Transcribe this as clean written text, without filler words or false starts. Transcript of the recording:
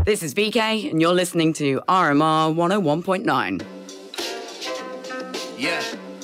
This is VK, and you're listening to RMR 101.9. Yeah.